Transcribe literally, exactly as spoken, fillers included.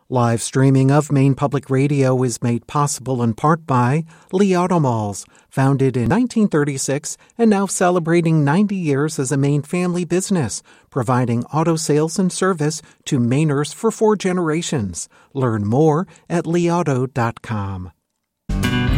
Live streaming of Maine Public Radio is made possible in part by Lee Auto Malls, founded in nineteen thirty-six and now celebrating ninety years as a Maine family business, providing auto sales and service to Mainers for four generations. Learn more at lee auto dot com.